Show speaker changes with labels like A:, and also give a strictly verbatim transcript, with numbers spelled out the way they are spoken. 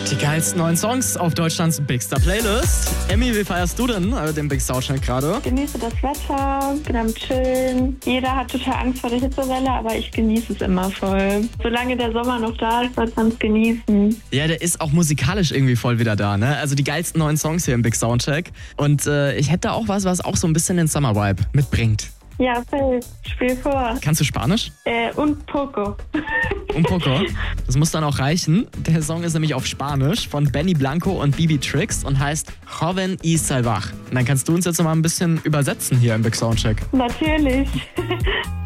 A: Die geilsten neuen Songs auf Deutschlands Big Star Playlist. Emmy, wie feierst du denn äh, den Big Soundcheck gerade?
B: Genieße das Wetter, bin am Chillen. Jeder hat total Angst vor der Hitzewelle, aber ich genieße es immer voll. Solange der Sommer noch da ist, sollte man es genießen.
A: Ja, der ist auch musikalisch irgendwie voll wieder da, ne? Also die geilsten neuen Songs hier im Big Soundcheck. Und äh, ich hätte auch was, was auch so ein bisschen den Summer-Vibe mitbringt.
B: Ja, voll. Spiel vor.
A: Kannst du Spanisch?
B: Äh, und Poco.
A: Un poco. Das muss dann auch reichen. Der Song ist nämlich auf Spanisch von Benny Blanco und Bibi Trix und heißt Joven y Salvaj. Und dann kannst du uns jetzt noch mal ein bisschen übersetzen hier im Big Soundcheck.
B: Natürlich.